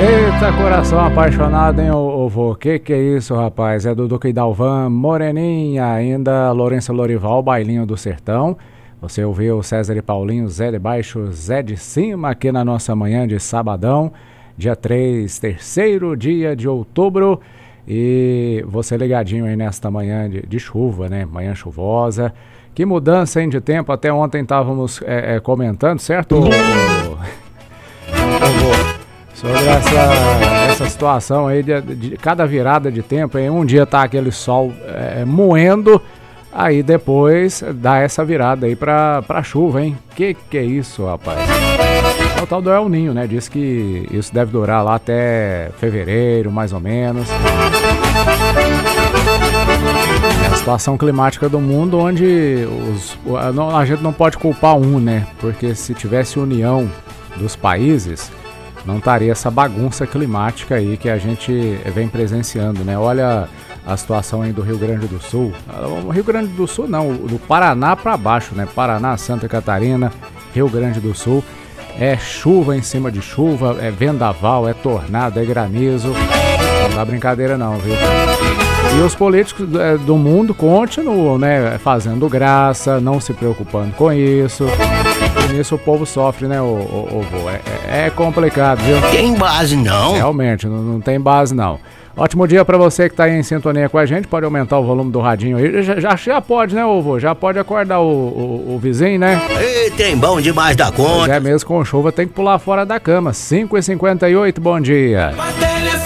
Eita, coração apaixonado, hein, ô vô? Que é isso, rapaz? É do Duque e Dalvan, Moreninha, ainda Lourenço Lorival, Bailinho do Sertão. Você ouviu César e Paulinho, Zé de Baixo, Zé de Cima, aqui na nossa manhã de sabadão, dia 3, terceiro dia de outubro. E você ligadinho aí nesta manhã de chuva, né? Manhã chuvosa. Que mudança, hein, de tempo. Até ontem estávamos comentando, certo, vô? Sobre essa situação aí de cada virada de tempo, hein? Um dia tá aquele sol moendo, aí depois dá essa virada aí pra chuva, hein? Que é isso, rapaz? É o tal do El Ninho, né? Diz que isso deve durar lá até fevereiro, mais ou menos. É a situação climática do mundo onde a gente não pode culpar um, né? Porque se tivesse união dos países, não estaria essa bagunça climática aí que a gente vem presenciando, né? Olha a situação aí do Rio Grande do Sul. O Rio Grande do Sul não, do Paraná para baixo, né? Paraná, Santa Catarina, Rio Grande do Sul. É chuva em cima de chuva, é vendaval, é tornado, é granizo. Não dá brincadeira não, viu? E os políticos do mundo continuam, né? Fazendo graça, não se preocupando com isso. E nisso o povo sofre, né, vô? É complicado, viu? Tem base não. Realmente, não tem base não. Ótimo dia pra você que tá aí em sintonia com a gente. Pode aumentar o volume do radinho aí. Já pode, né, vô? Já pode acordar o vizinho, né? Ei, tem bom demais da conta. Mas mesmo com chuva tem que pular fora da cama. 5h58, bom dia.